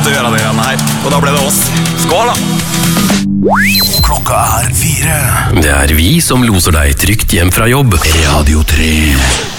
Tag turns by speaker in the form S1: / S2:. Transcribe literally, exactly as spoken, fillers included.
S1: måtte gjøre det igjen her. Og da ble det oss. Skål da!
S2: Klokka er fire.
S3: Det er vi som loser deg trygt hjem fra jobb.
S2: Radio tre.